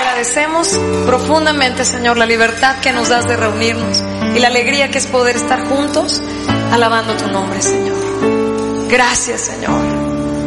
agradecemos profundamente, Señor, la libertad que nos das de reunirnos y la alegría que es poder estar juntos alabando tu nombre, Señor. Gracias, Señor.